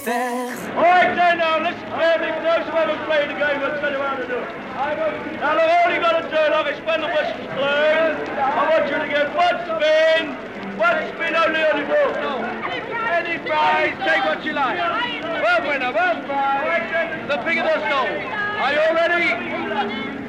faire. All right, then now, listen carefully. For those who haven't played the game, I'll tell you how to do it. Now, all you got to do, like, is when the whistle's blown, I want you to get one spin only on the ball. Any prize, take what you like. One winner, one prize, the bigger the soul. Are you all ready?